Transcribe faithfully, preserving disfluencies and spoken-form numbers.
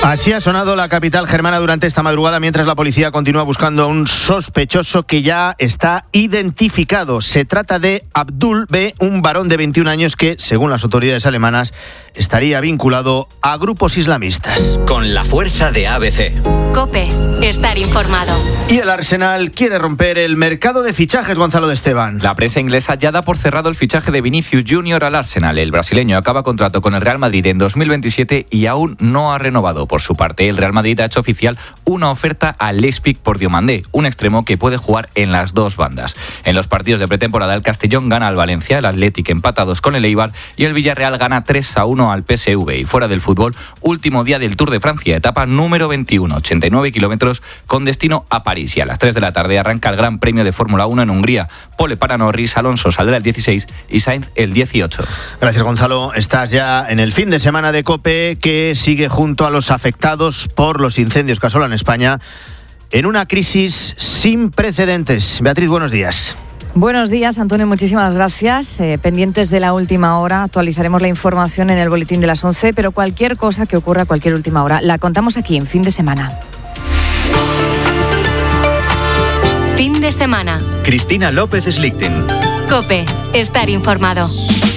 Así ha sonado la capital germana durante esta madrugada, mientras la policía continúa buscando a un sospechoso que ya está identificado. Se trata de Abdul B., un varón de veintiún años que, según las autoridades alemanas, estaría vinculado a grupos islamistas. Con la fuerza de A B C. COPE. Estar informado. Y el Arsenal quiere romper el mercado de fichajes, Gonzalo de Esteban. La prensa inglesa ya da por cerrado el fichaje de Vinicius Junior al Arsenal. El brasileño acaba contrato con el Real Madrid en dos mil veintisiete y aún no ha renovado. Por su parte, el Real Madrid ha hecho oficial una oferta al Leipzig por Diomandé, un extremo que puede jugar en las dos bandas. En los partidos de pretemporada, el Castellón gana al Valencia, el Athletic empatados con el Eibar y el Villarreal gana tres a uno al P S V. Y fuera del fútbol, último día del Tour de Francia, etapa número veintiuno, ochenta y nueve kilómetros con destino a París. Y a las tres de la tarde arranca el Gran Premio de Fórmula uno en Hungría. Pole para Norris, Alonso saldrá el dieciséis y Sainz el dieciocho. Gracias, Gonzalo. Estás ya en el fin de semana de COPE, que sigue junto a los afectados por los incendios que asolan España en una crisis sin precedentes. Beatriz, buenos días. Buenos días, Antonio, muchísimas gracias. Eh, pendientes de la última hora, actualizaremos la información en el boletín de las once, pero cualquier cosa que ocurra a cualquier última hora la contamos aquí en Fin de Semana. Fin de semana. Cristina López Slichting. COPE. Estar informado.